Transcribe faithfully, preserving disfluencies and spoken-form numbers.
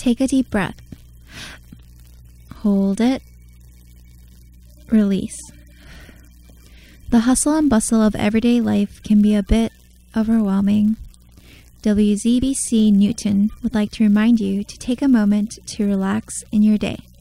Take a deep breath. Hold it. Release. The hustle and bustle of everyday life can be a bit overwhelming. W Z B C Newton would like to remind you to take a moment to relax in your day.